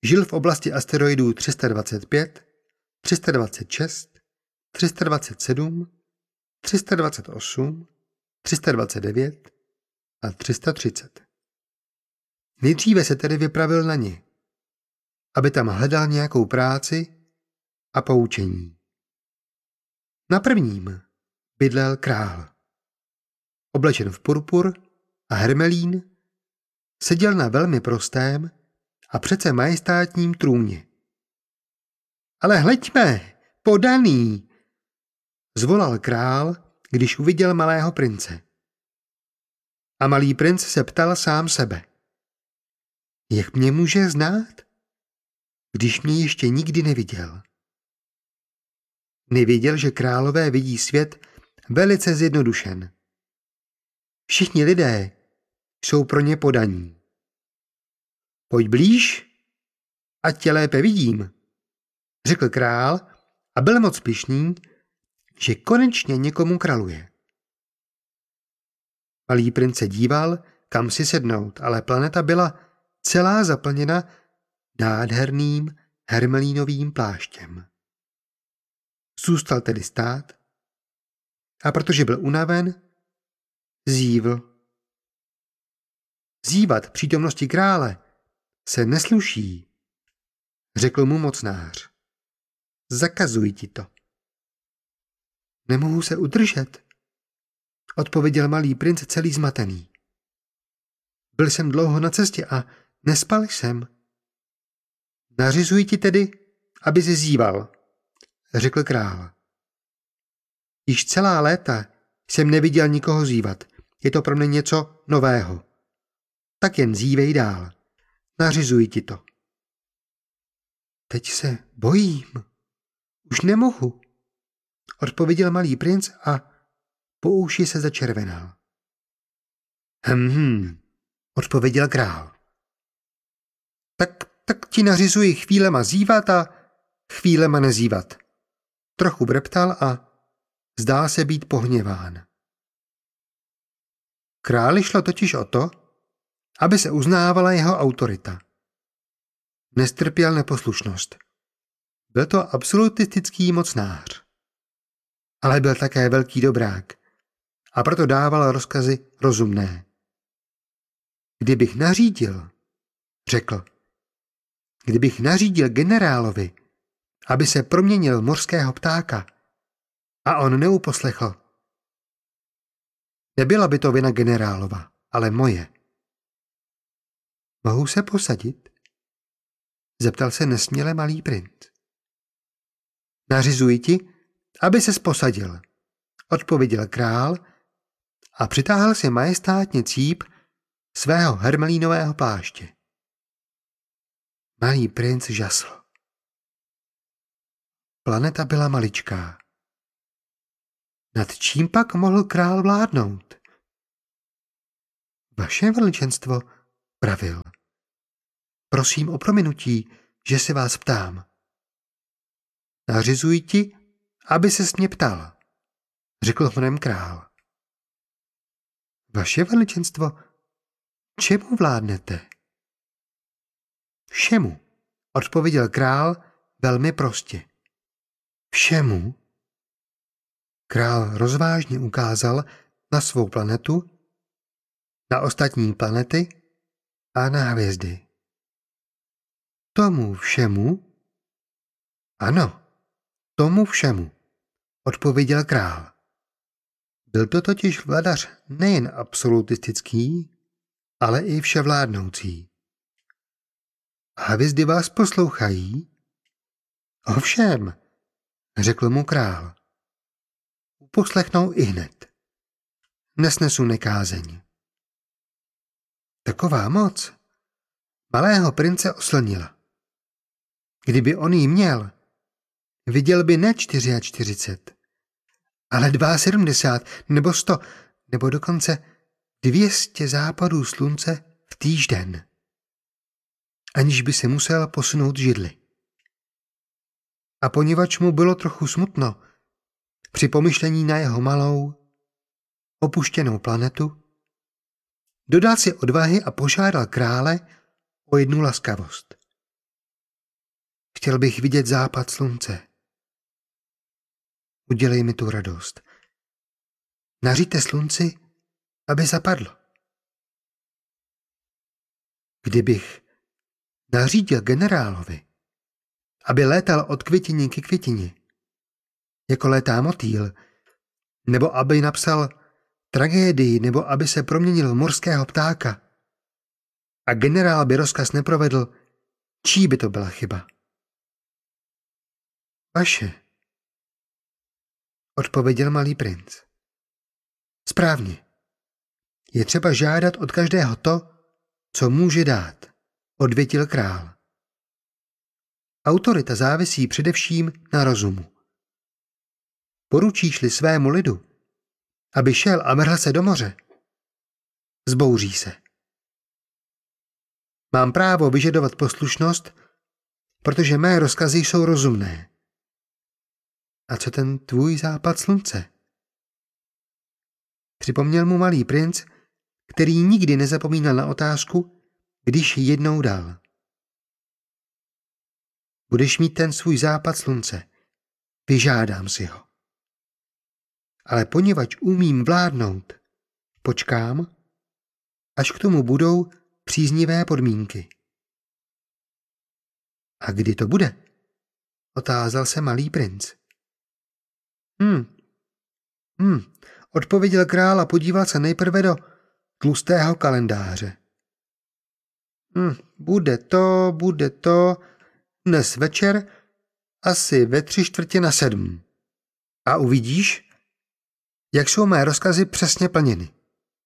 Žil v oblasti asteroidů 325, 326, 327, 328, 329 a 330. Nejdříve se tedy vypravil na ně, aby tam hledal nějakou práci a poučení. Na prvním bydlel král. Oblečen v purpur a hermelín, seděl na velmi prostém a přece majestátním trůně. Ale hleďme, podaný, zvolal král, když uviděl malého prince. A malý princ se ptal sám sebe. Jak mě může znát, když mě ještě nikdy neviděl? Nevěděl, že králové vidí svět velice zjednodušen. Všichni lidé jsou pro ně podaní. Pojď blíž, ať tě lépe vidím, řekl král a byl moc pyšný, že konečně někomu kraluje. Malý princ se díval, kam si sednout, ale planeta byla celá zaplněna nádherným hermelínovým pláštěm. Zůstal tedy stát a protože byl unaven, zívl. Zívat v přítomnosti krále se nesluší, řekl mu mocnář. Zakazuji ti to. Nemohu se udržet, odpověděl malý princ celý zmatený. Byl jsem dlouho na cestě a nespal jsem. Nařizuji ti tedy, aby si zíval, řekl král. Již celá léta jsem neviděl nikoho zívat. Je to pro mě něco nového. Tak jen zívej dál. Nařizuji ti to. Teď se bojím. Už nemohu, odpověděl malý princ a po uši se začervenal. Odpověděl král. Tak ti nařizuji chvílema zívat a chvílema nezívat. Trochu breptal a zdál se být pohněván. Králi šlo totiž o to, aby se uznávala jeho autorita. Nestrpěl neposlušnost. Byl to absolutistický mocnář. Ale byl také velký dobrák a proto dával rozkazy rozumné. Kdybych nařídil generálovi, aby se proměnil v mořského ptáka a on neuposlechl, nebyla by to vina generálova, ale moje. Mohu se posadit? Zeptal se nesměle malý princ. Nařizuji ti, aby ses posadil, odpověděl král a přitáhl si majestátně cíp svého hermelínového pláště. Malý princ žasl. Planeta byla maličká. Nad čím pak mohl král vládnout? Vaše veličenstvo, pravil. Prosím o prominutí, že se vás ptám. Nařizuji ti, aby ses mě ptal, řekl honem král. Vaše veličenstvo, čemu vládnete? Všemu, odpověděl král velmi prostě. Všemu? Král rozvážně ukázal na svou planetu, na ostatní planety a na hvězdy. Tomu všemu? Ano, tomu všemu, odpověděl král. Byl to totiž vladař nejen absolutistický, ale i vševládnoucí. Hvězdy vás poslouchají? Ovšem, řekl mu král. Uposlechnou ihned. Nesnesu nekázeň. Taková moc malého prince oslnila. Kdyby on jí měl, viděl by ne 44, ale 72 nebo 100, nebo dokonce 200 západů slunce v týžden, aniž by se musel posunout židli. A poněvadž mu bylo trochu smutno při pomyšlení na jeho malou, opuštěnou planetu, dodal si odvahy a požádal krále o jednu laskavost. Chtěl bych vidět západ slunce. Udělej mi tu radost. Nařiďte slunci, aby zapadlo. Kdybych nařídil generálovi, aby létal od květiny ke květině, jako létá motýl, nebo aby napsal tragédii, nebo aby se proměnil v morského ptáka, a generál by rozkaz neprovedl, čí by to byla chyba? Vaše, odpověděl malý princ. Správně. Je třeba žádat od každého to, co může dát, odvětil král. Autorita závisí především na rozumu. Poručíš-li svému lidu, aby šel a vrhl se do moře, zbouří se. Mám právo vyžadovat poslušnost, protože mé rozkazy jsou rozumné. A co ten tvůj západ slunce? Připomněl mu malý princ, který nikdy nezapomínal na otázku, když ji jednou dal. Budeš mít ten svůj západ slunce. Vyžádám si ho. Ale poněvadž umím vládnout, počkám, až k tomu budou příznivé podmínky. A kdy to bude? Otázal se malý princ. Odpověděl král a podíval se nejprve do tlustého kalendáře. Bude to dnes večer asi ve 6:45. A uvidíš, jak jsou mé rozkazy přesně plněny.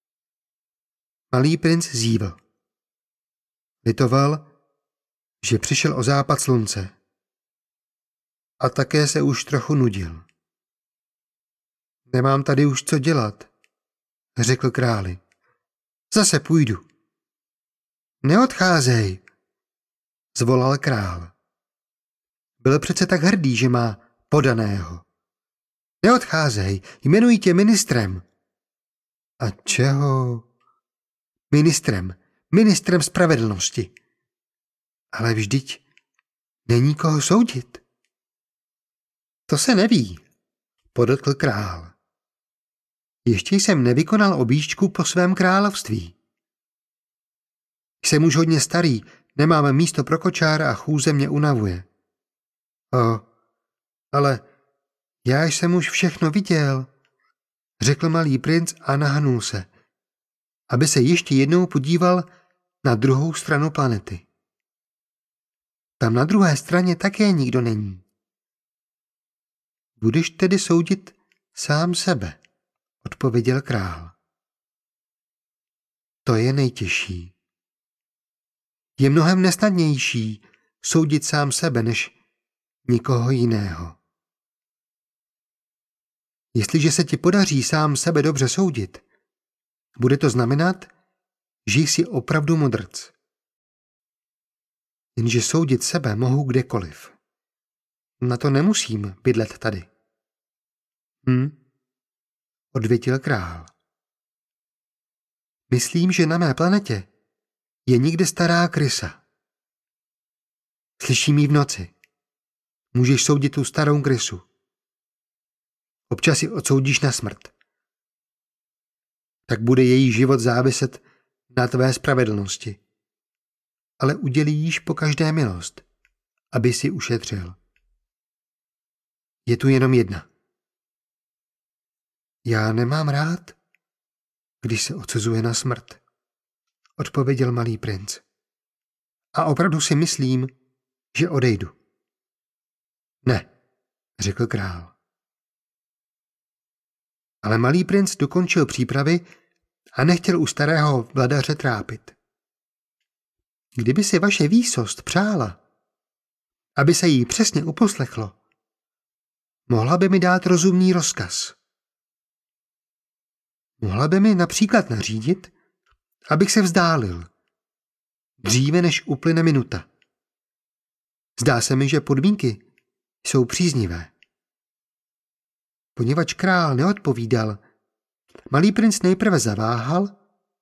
Malý princ zívl. Litoval, že přišel o západ slunce. A také se už trochu nudil. Nemám tady už co dělat, řekl králi. Zase půjdu. Neodcházej, zvolal král. Byl přece tak hrdý, že má podaného. Neodcházej, jmenuji tě ministrem. A čeho? Ministrem spravedlnosti. Ale vždyť není koho soudit. To se neví, podotkl král. Ještě jsem nevykonal objížďku po svém království. Jsem už hodně starý, nemáme místo pro kočára a chůze mě unavuje. Ale já jsem už všechno viděl, řekl malý princ a nahnul se, aby se ještě jednou podíval na druhou stranu planety. Tam na druhé straně také nikdo není. Budeš tedy soudit sám sebe, odpověděl král. To je nejtěžší. Je mnohem nesnadnější soudit sám sebe, než nikoho jiného. Jestliže se ti podaří sám sebe dobře soudit, bude to znamenat, že jsi opravdu mudrc. Jenže soudit sebe mohu kdekoliv. Na to nemusím bydlet tady. Odvětil král. Myslím, že na mé planetě je někde stará krysa. Slyším ji v noci. Můžeš soudit tu starou krysu. Občas ji odsoudíš na smrt. Tak bude její život záviset na tvé spravedlnosti. Ale udělíš po každé milost, aby si ušetřil. Je tu jenom jedna. Já nemám rád, když se odsuzuje na smrt, odpověděl malý princ. A opravdu si myslím, že odejdu. Ne, řekl král. Ale malý princ dokončil přípravy a nechtěl u starého vladaře trápit. Kdyby si vaše výsost přála, aby se jí přesně uposlechlo, mohla by mi dát rozumný rozkaz. Mohla by mi například nařídit, abych se vzdálil, dříve než uplyne minuta. Zdá se mi, že podmínky jsou příznivé. Poněvadž král neodpovídal, malý princ nejprve zaváhal,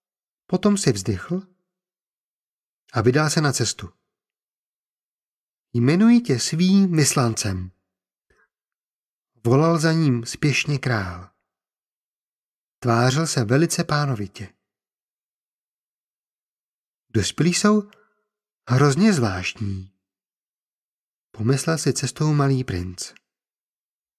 potom si vzdychl a vydal se na cestu. Jmenuji tě svým vyslancem. Volal za ním spěšně král. Tvářil se velice pánovitě. Dospělí jsou hrozně zvláštní, pomyslel si cestou malý princ.